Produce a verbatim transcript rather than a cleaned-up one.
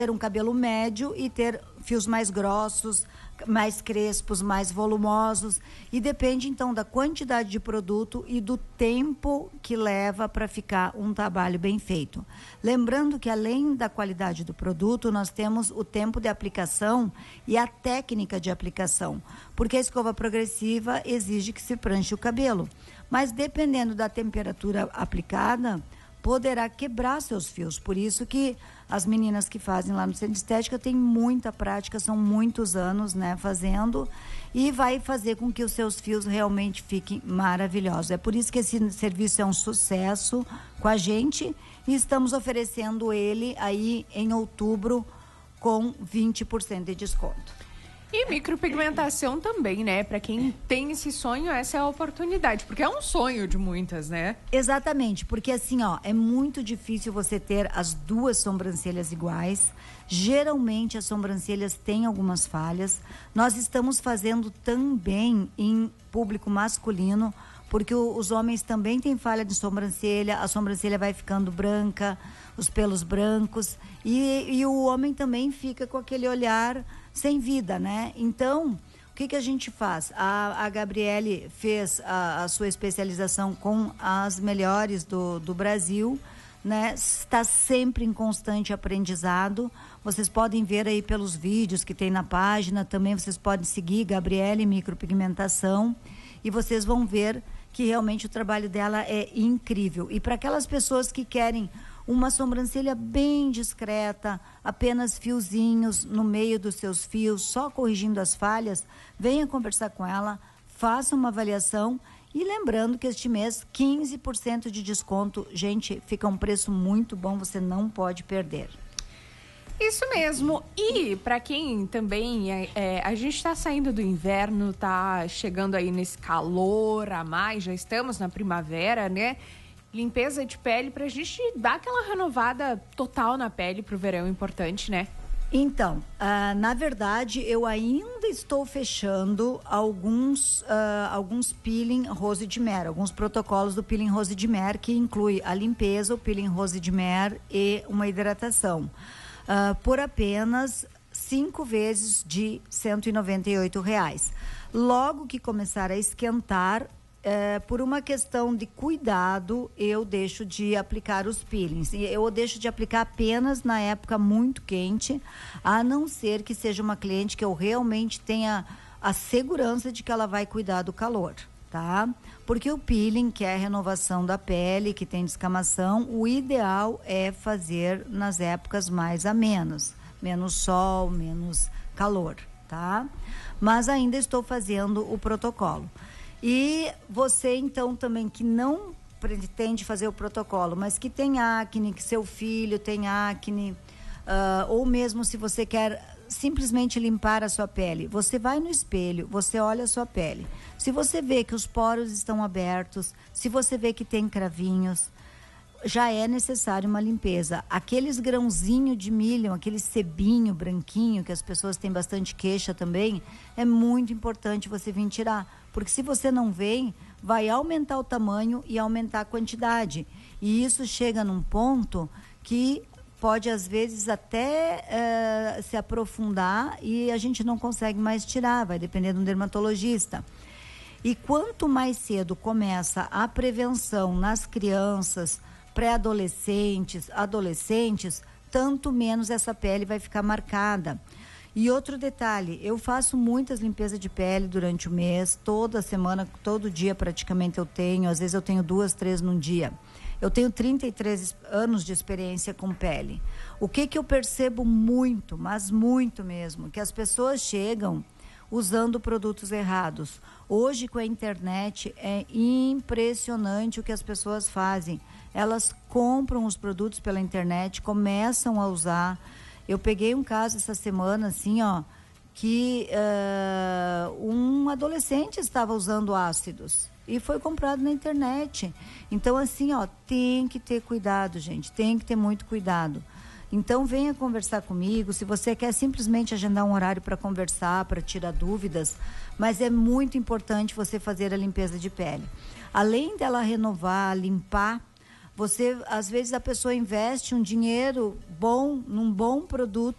um cabelo médio e ter fios mais grossos, mais crespos, mais volumosos, e depende então da quantidade de produto e do tempo que leva para ficar um trabalho bem feito. Lembrando que além da qualidade do produto, nós temos o tempo de aplicação e a técnica de aplicação, porque a escova progressiva exige que se pranche o cabelo, mas dependendo da temperatura aplicada, poderá quebrar seus fios. Por isso que as meninas que fazem lá no Centro de Estética têm muita prática, são muitos anos, né, fazendo, e vai fazer com que os seus fios realmente fiquem maravilhosos. É por isso que esse serviço é um sucesso com a gente e estamos oferecendo ele aí em outubro com vinte por cento de desconto. E micropigmentação também, né? Para quem tem esse sonho, essa é a oportunidade, porque é um sonho de muitas, né? Exatamente, porque assim, ó, é muito difícil você ter as duas sobrancelhas iguais. Geralmente as sobrancelhas têm algumas falhas. Nós estamos fazendo também em público masculino, porque o, os homens também têm falha de sobrancelha, a sobrancelha vai ficando branca, os pelos brancos, e, e o homem também fica com aquele olhar sem vida, né? Então, o que que a gente faz? A, a Gabriele fez a, a sua especialização com as melhores do, do Brasil, né? Está sempre em constante aprendizado. Vocês podem ver aí pelos vídeos que tem na página, também vocês podem seguir Gabriele Micropigmentação e vocês vão ver que realmente o trabalho dela é incrível. E para aquelas pessoas que querem uma sobrancelha bem discreta, apenas fiozinhos no meio dos seus fios, só corrigindo as falhas, venha conversar com ela, faça uma avaliação e lembrando que este mês quinze por cento de desconto, gente, fica um preço muito bom, você não pode perder. Isso mesmo. E para quem também, é, é, a gente está saindo do inverno, tá chegando aí nesse calor a mais, já estamos na primavera, né? Limpeza de pele pra gente dar aquela renovada total na pele pro verão, importante, né? Então, uh, na verdade, eu ainda estou fechando alguns, uh, alguns peeling Rose de Mer, alguns protocolos do peeling Rose de Mer, que inclui a limpeza, o peeling Rose de Mer e uma hidratação, uh, por apenas cinco vezes de cento e noventa e oito reais. Logo que começar a esquentar, É, por uma questão de cuidado, eu deixo de aplicar os peelings. Eu deixo de aplicar apenas na época muito quente, a não ser que seja uma cliente que eu realmente tenha a segurança de que ela vai cuidar do calor, tá? Porque o peeling, que é a renovação da pele, que tem descamação, o ideal é fazer nas épocas mais amenas, menos sol, menos calor, tá? Mas ainda estou fazendo o protocolo. E você, então, também que não pretende fazer o protocolo, mas que tem acne, que seu filho tem acne, uh, ou mesmo se você quer simplesmente limpar a sua pele, você vai no espelho, você olha a sua pele. Se você vê que os poros estão abertos, se você vê que tem cravinhos, já é necessário uma limpeza. Aqueles grãozinhos de milho, aquele sebinho branquinho, que as pessoas têm bastante queixa também, é muito importante você vir tirar. Porque se você não vem, vai aumentar o tamanho e aumentar a quantidade. E isso chega num ponto que pode, às vezes, até uh, se aprofundar e a gente não consegue mais tirar, vai depender de um dermatologista. E quanto mais cedo começa a prevenção nas crianças, pré-adolescentes, adolescentes, tanto menos essa pele vai ficar marcada. E outro detalhe, eu faço muitas limpezas de pele durante o mês, toda semana, todo dia praticamente eu tenho, às vezes eu tenho duas, três num dia. Eu tenho trinta e três anos de experiência com pele. O que que eu percebo muito, mas muito mesmo, que as pessoas chegam usando produtos errados. Hoje, com a internet, é impressionante o que as pessoas fazem. Elas compram os produtos pela internet, começam a usar. Eu peguei um caso essa semana, assim, ó, que uh, um adolescente estava usando ácidos e foi comprado na internet. Então, assim, ó, tem que ter cuidado, gente, tem que ter muito cuidado. Então, venha conversar comigo, se você quer simplesmente agendar um horário para conversar, para tirar dúvidas, mas é muito importante você fazer a limpeza de pele. Além dela renovar, limpar, Você, às vezes, a pessoa investe um dinheiro bom, num bom produto,